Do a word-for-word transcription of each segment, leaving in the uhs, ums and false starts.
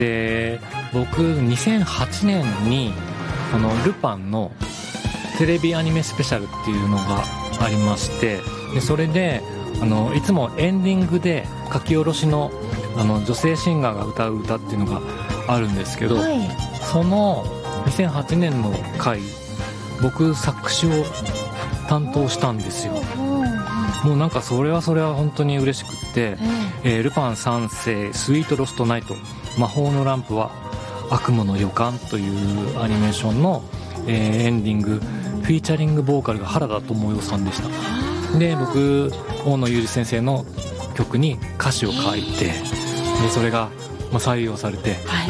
で僕にせんはちねんにこのルパンのテレビアニメスペシャルっていうのがありまして、でそれであのいつもエンディングで書き下ろしのあの女性シンガーが歌う歌っていうのがあるんですけど、はい、そのにせんはちねんの回僕作詞を担当したんですよ。もうなんかそれはそれは本当に嬉しくって、えー、ルパン三世スイートロストナイト魔法のランプは悪夢の予感というアニメーションの、えー、エンディングフィーチャリングボーカルが原田知世さんでした。で僕大野裕二先生の曲に歌詞を書いて、でそれがまあ採用されて、はい、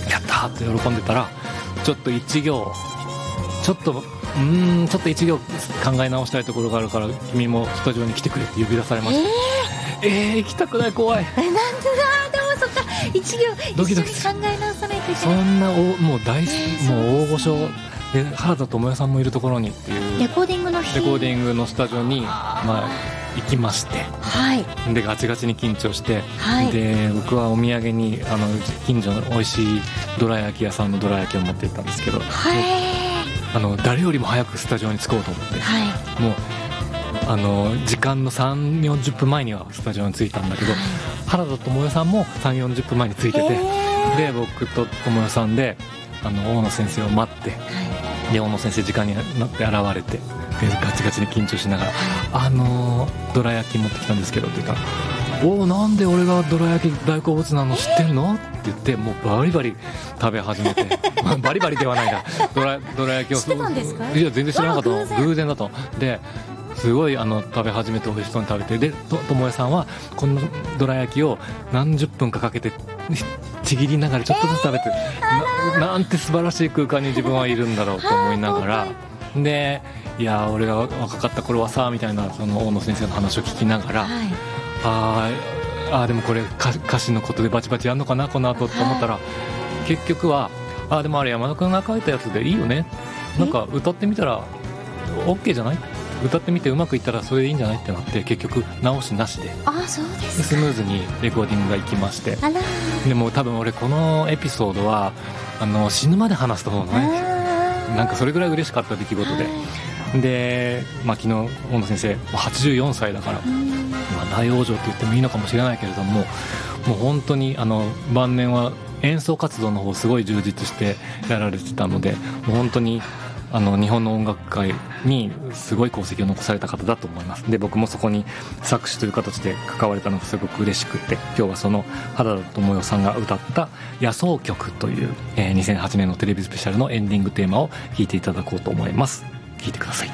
やったーって喜んでたらちょっと一行ちょっとうーんちょっと一行考え直したいところがあるから君もスタジオに来てくれって呼び出されました。えー、えー、行きたくない怖い。 えなんでだでもそっか一行ドキドキ一緒に考え直さないといけない。 そんなおもう大、えー、もう大御所で原田知世さんもいるところにっていうレコーディングの日レコーディングのスタジオに、まあ、行きまして、はい、でガチガチに緊張して、はい、で僕はお土産にあの近所の美味しいどら焼き屋さんのどら焼きを持って行ったんですけど、はい、あの誰よりも早くスタジオに着こうと思って、はい、もうあの時間のさんじゅう、よんじゅっぷんまえにはスタジオに着いたんだけど、はい、原田知世さんもさんじゅう、よんじゅっぷんまえに着いてて、で僕と知世さんであの大野先生を待って、はい、で大野先生時間になって現れて、でガチガチに緊張しながら、あのー、どら焼き持ってきたんですけどって言ったら、おおなんで俺がどら焼き大好物なの知ってるのって言って、もうバリバリ食べ始めてバリバリではないなどら、どら焼きを知ってたんですか？ いや全然知らなかったの、偶然だと。ですごいあの食べ始めて美味しそうに食べて、でと智恵さんはこのどら焼きを何十分かかけてちぎりながらちょっとずつ食べて、えー、な, なんて素晴らしい空間に自分はいるんだろうと思いながらで、いや俺が若かった頃はさみたいなその大野先生の話を聞きながら、はい、ああでもこれ歌詞のことでバチバチやんのかなこの後と思ったら、はい、結局はあでもあれ山田君が書いたやつでいいよね、なんか歌ってみたら OK じゃない、歌ってみてうまくいったらそれでいいんじゃないってなって、結局直しなしで、 あそうですか、 スムーズにレコーディングがいきまして、あらでも多分俺このエピソードはあの死ぬまで話すと思うのね。なんかそれぐらい嬉しかった出来事で、で、まあ、昨日大野先生はちじゅうよんさいだから、まあ、大往生って言ってもいいのかもしれないけれども、もう本当にあの晩年は演奏活動の方すごい充実してやられてたので、もう本当にあの日本の音楽界にすごい功績を残された方だと思います。で僕もそこに作詞という形で関われたのがすごく嬉しくて、今日はその原田知世さんが歌った野草曲という、えー、にせんはちねんのテレビスペシャルのエンディングテーマを聴いていただこうと思います。聴いてください。